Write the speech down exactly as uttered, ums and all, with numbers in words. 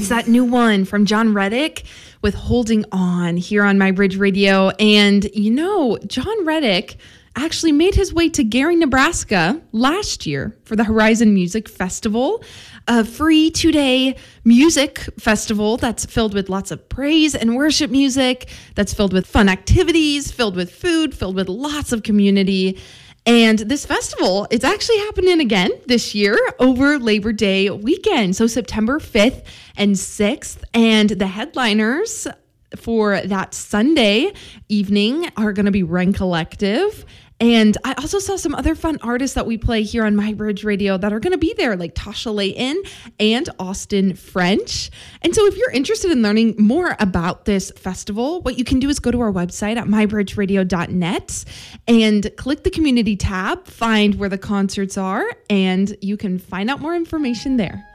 It's that new one from John Reddick with Holding On here on My Bridge Radio. And, you know, John Reddick actually made his way to Gary, Nebraska last year for the Horizon Music Festival, a free two-day music festival that's filled with lots of praise and worship music, that's filled with fun activities, filled with food, filled with lots of community. And this festival, it's actually happening again this year over Labor Day weekend. So September fifth and sixth. And the headliners for that Sunday evening are going to be Wren Collective. And I also saw some other fun artists that we play here on My Bridge Radio that are going to be there, like Tasha Layton and Austin French. And so if you're interested in learning more about this festival, what you can do is go to our website at my bridge radio dot net and click the community tab, find where the concerts are, and you can find out more information there.